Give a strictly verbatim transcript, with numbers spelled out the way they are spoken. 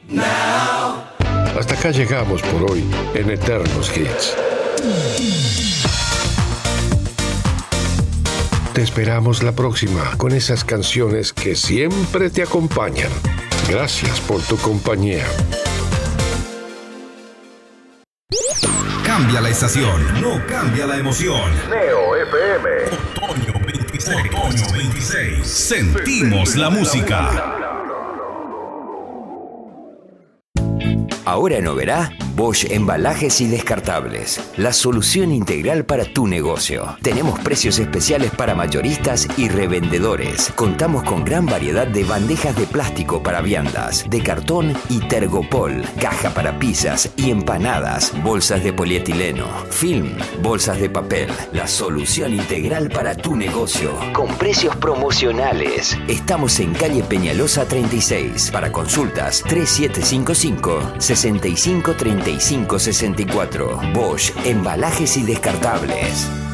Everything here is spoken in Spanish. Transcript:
Hasta acá llegamos por hoy en Eternos Hits. Te esperamos la próxima con esas canciones que siempre te acompañan. Gracias por tu compañía. Cambia la estación, no cambia la emoción. Neo F M. Otoño veintiséis. Otoño veintiséis. Sentimos la música. Ahora no verá Bosch Embalajes y Descartables, la solución integral para tu negocio. Tenemos precios especiales para mayoristas y revendedores. Contamos con gran variedad de bandejas de plástico para viandas, de cartón y tergopol, caja para pizzas y empanadas, bolsas de polietileno, film, bolsas de papel. La solución integral para tu negocio, con precios promocionales. Estamos en calle Peñalosa treinta y seis. Para consultas, tres siete cinco cinco, seis cinco, treinta y cinco, sesenta y cuatro. Bosch Embalajes y Descartables.